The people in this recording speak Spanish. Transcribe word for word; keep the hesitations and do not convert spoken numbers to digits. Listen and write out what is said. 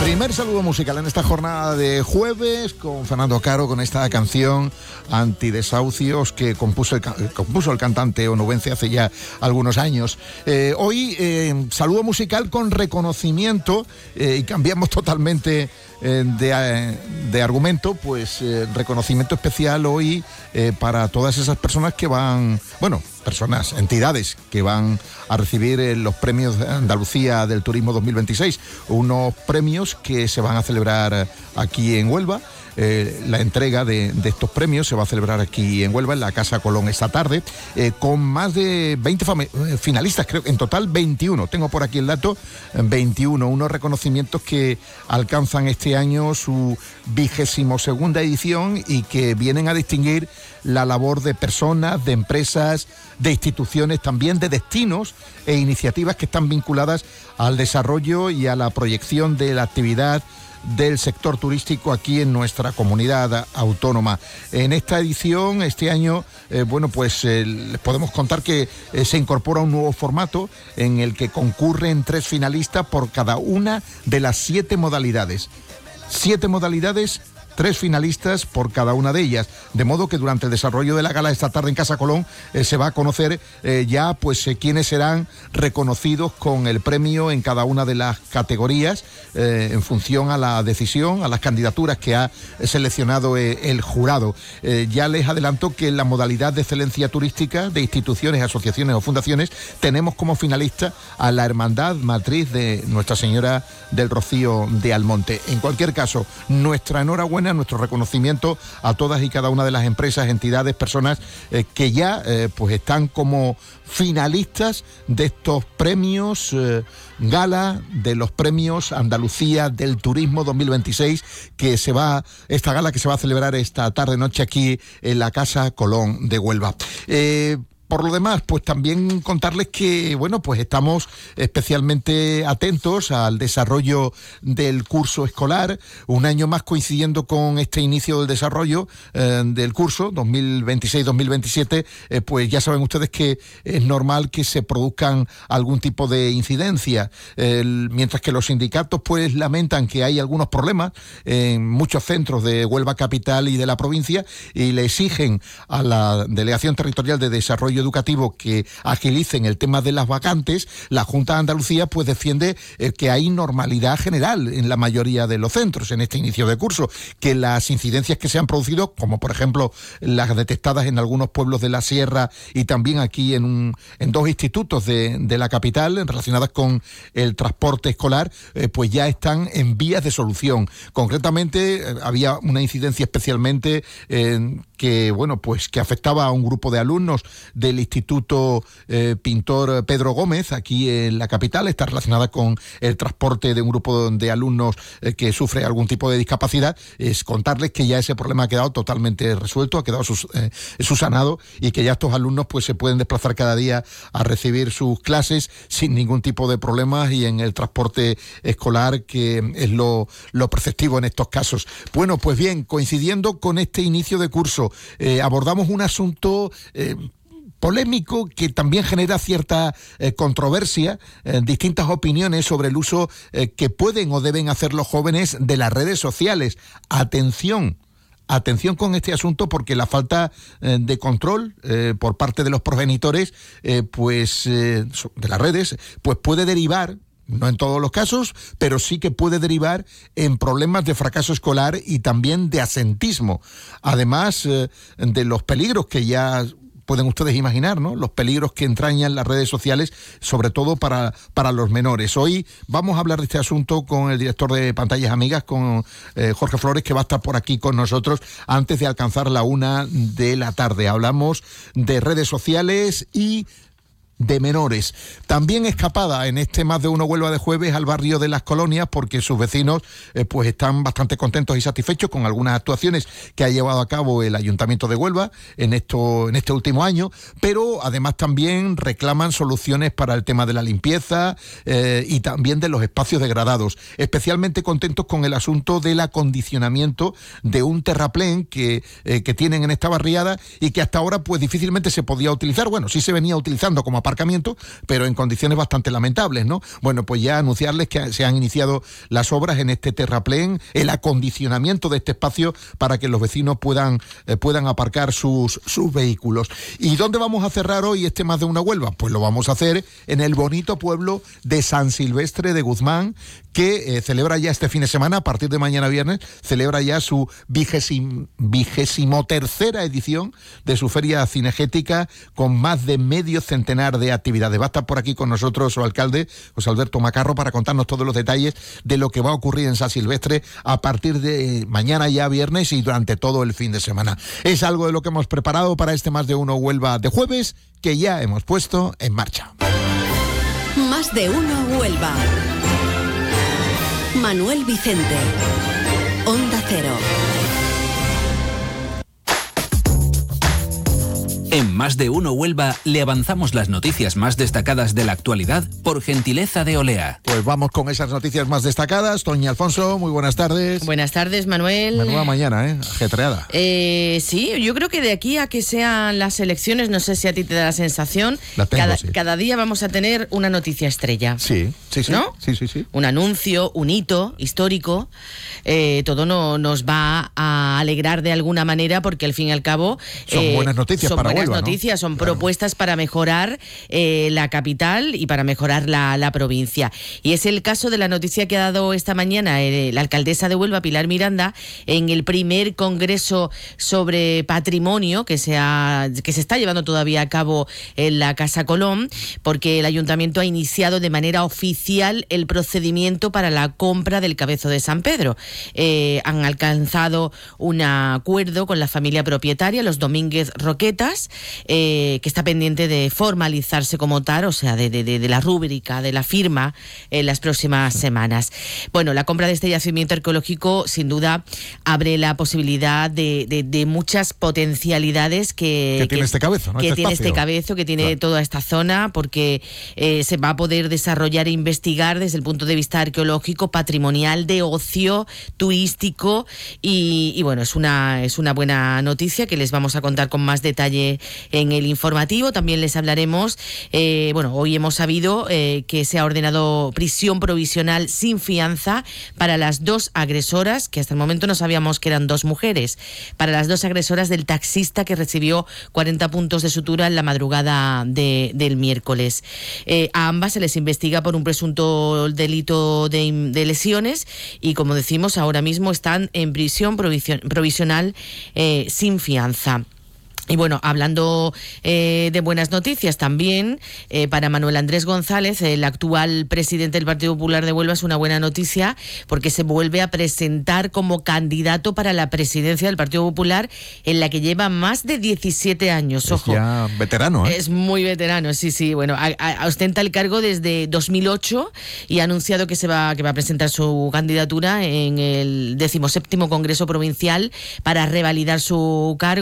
Primer saludo musical en esta jornada de jueves con Fernando Caro, con esta canción Antidesahucios que compuso el, compuso el cantante onubense hace ya algunos años. Eh, hoy eh, saludo musical con reconocimiento eh, y cambiamos totalmente eh, de, eh, de argumento, pues eh, reconocimiento especial hoy eh, para todas esas personas que van, bueno, personas, entidades que van a recibir eh, los premios de Andalucía del Turismo dos mil veintiséis, unos premios que se van a celebrar aquí en Huelva. Eh, la entrega de, de estos premios se va a celebrar aquí en Huelva, en la Casa Colón, esta tarde, eh, con más de veinte finalistas, creo que en total veintiuno, tengo por aquí el dato, veintiuno, unos reconocimientos que alcanzan este año su vigésimo segunda edición y que vienen a distinguir la labor de personas, de empresas, de instituciones, también de destinos e iniciativas que están vinculadas al desarrollo y a la proyección de la actividad del sector turístico aquí en nuestra comunidad autónoma. En esta edición, este año, eh, bueno, pues eh, les podemos contar que eh, se incorpora un nuevo formato en el que concurren tres finalistas por cada una de las siete modalidades. Siete modalidades, tres finalistas por cada una de ellas, de modo que durante el desarrollo de la gala esta tarde en Casa Colón eh, se va a conocer eh, ya pues eh, quiénes serán reconocidos con el premio en cada una de las categorías eh, en función a la decisión, a las candidaturas que ha seleccionado eh, el jurado. Eh, ya les adelanto que en la modalidad de excelencia turística de instituciones, asociaciones o fundaciones tenemos como finalista a la Hermandad Matriz de Nuestra Señora del Rocío de Almonte. En cualquier caso, nuestra enhorabuena, nuestro reconocimiento a todas y cada una de las empresas, entidades, personas eh, que ya eh, pues están como finalistas de estos premios eh, gala, de los premios Andalucía del Turismo dos mil veintiséis, que se va, esta gala que se va a celebrar esta tarde noche aquí en la Casa Colón de Huelva. Eh, Por lo demás, pues también contarles que, bueno, pues estamos especialmente atentos al desarrollo del curso escolar, un año más coincidiendo con este inicio del desarrollo eh, del curso dos mil veintiséis dos mil veintisiete, eh, pues ya saben ustedes que es normal que se produzcan algún tipo de incidencia, eh, mientras que los sindicatos pues lamentan que hay algunos problemas en muchos centros de Huelva capital y de la provincia y le exigen a la Delegación Territorial de Desarrollo Educativo que agilicen el tema de las vacantes. La Junta de Andalucía pues defiende eh, que hay normalidad general en la mayoría de los centros en este inicio de curso, que las incidencias que se han producido, como por ejemplo las detectadas en algunos pueblos de la sierra y también aquí en, un, en dos institutos de, de la capital relacionadas con el transporte escolar, eh, pues ya están en vías de solución. Concretamente eh, había una incidencia especialmente eh, que, bueno, pues que afectaba a un grupo de alumnos de del Instituto eh, Pintor Pedro Gómez, aquí en la capital, está relacionada con el transporte de un grupo de alumnos eh, que sufre algún tipo de discapacidad. Es contarles que ya ese problema ha quedado totalmente resuelto, ha quedado sus, eh, subsanado y que ya estos alumnos pues se pueden desplazar cada día a recibir sus clases sin ningún tipo de problemas y en el transporte escolar, que es lo, lo preceptivo en estos casos. Bueno, pues bien, coincidiendo con este inicio de curso, eh, abordamos un asunto eh, polémico que también genera cierta eh, controversia, eh, distintas opiniones sobre el uso eh, que pueden o deben hacer los jóvenes de las redes sociales. Atención, atención con este asunto, porque la falta eh, de control eh, por parte de los progenitores eh, pues eh, de las redes pues puede derivar, no en todos los casos, pero sí que puede derivar en problemas de fracaso escolar y también de asentismo. Además eh, de los peligros que ya pueden ustedes imaginar, ¿no? Los peligros que entrañan las redes sociales, sobre todo para, para los menores. Hoy vamos a hablar de este asunto con el director de Pantallas Amigas, con eh, Jorge Flores, que va a estar por aquí con nosotros antes de alcanzar la una de la tarde. Hablamos de redes sociales y de menores. También escapada en este Más de Uno Huelva de jueves al barrio de Las Colonias, porque sus vecinos eh, pues están bastante contentos y satisfechos con algunas actuaciones que ha llevado a cabo el Ayuntamiento de Huelva en esto en este último año, pero además también reclaman soluciones para el tema de la limpieza eh, y también de los espacios degradados. Especialmente contentos con el asunto del acondicionamiento de un terraplén que, eh, que tienen en esta barriada y que hasta ahora pues difícilmente se podía utilizar. Bueno, sí se venía utilizando como aparcamiento, pero en condiciones bastante lamentables, ¿no? Bueno, pues ya anunciarles que se han iniciado las obras en este terraplén, el acondicionamiento de este espacio para que los vecinos puedan, eh, puedan aparcar sus, sus vehículos. ¿Y dónde vamos a cerrar hoy este Más de Uno Huelva? Pues lo vamos a hacer en el bonito pueblo de San Silvestre de Guzmán, que eh, celebra ya este fin de semana, a partir de mañana viernes, celebra ya su vigésimo, vigésimo tercera edición de su feria cinegética, con más de medio centenar de actividades. Va a estar por aquí con nosotros su alcalde, José Alberto Macarro, para contarnos todos los detalles de lo que va a ocurrir en San Silvestre a partir de mañana ya viernes y durante todo el fin de semana. Es algo de lo que hemos preparado para este Más de Uno Huelva de jueves, que ya hemos puesto en marcha. Más de Uno Huelva. Manuel Vicente, Onda Cero. En Más de Uno Huelva le avanzamos las noticias más destacadas de la actualidad por gentileza de Olea. Pues vamos con esas noticias más destacadas. Toña Alfonso, muy buenas tardes. Buenas tardes, Manuel. Menuda mañana, ¿eh? Ajetreada. Eh, sí, yo creo que de aquí a que sean las elecciones, no sé si a ti te da la sensación, la tengo, cada, sí. cada día vamos a tener una noticia estrella. Sí, sí, sí. ¿No? Sí, sí, sí. Un anuncio, un hito histórico. Eh, todo no, nos va a alegrar de alguna manera porque al fin y al cabo... Son eh, buenas noticias son para buenas Huelva, noticias, ¿no? son Claro. propuestas para mejorar eh, la capital y para mejorar la, la provincia. Y es el caso de la noticia que ha dado esta mañana eh, la alcaldesa de Huelva, Pilar Miranda, en el primer congreso sobre patrimonio que se, ha, que se está llevando todavía a cabo en la Casa Colón, porque el ayuntamiento ha iniciado de manera oficial el procedimiento para la compra del Cabezo de San Pedro. Eh, han alcanzado un acuerdo con la familia propietaria, los Domínguez Roquetas, eh, que está pendiente de formalizarse como tal, o sea, de, de, de la rúbrica, de la firma en las próximas semanas. Bueno, la compra de este yacimiento arqueológico sin duda abre la posibilidad de, de, de muchas potencialidades que, que tiene este cabezo, ¿no? que este tiene espacio. este cabezo, que tiene Claro. toda esta zona, porque eh, se va a poder desarrollar e investigar desde el punto de vista arqueológico, patrimonial, de ocio, turístico y, y bueno, es una, es una buena noticia que les vamos a contar con más detalle en el informativo. También les hablaremos, eh, bueno, hoy hemos sabido eh, que se ha ordenado prisión provisional sin fianza para las dos agresoras, que hasta el momento no sabíamos que eran dos mujeres, para las dos agresoras del taxista que recibió cuarenta puntos de sutura en la madrugada de, del miércoles. Eh, a ambas se les investiga por un presunto delito de, de lesiones y, como decimos, ahora mismo están en prisión provision, provisional eh, sin fianza. Y bueno, hablando eh, de buenas noticias también, eh, para Manuel Andrés González, el actual presidente del Partido Popular de Huelva, es una buena noticia porque se vuelve a presentar como candidato para la presidencia del Partido Popular, en la que lleva más de diecisiete años. Es Ojo, ya veterano, ¿eh? es muy veterano, sí, sí. Bueno, a, a, ostenta el cargo desde dos mil ocho y ha anunciado que se va, que va a presentar su candidatura en el decimoséptimo Congreso Provincial para revalidar su cargo.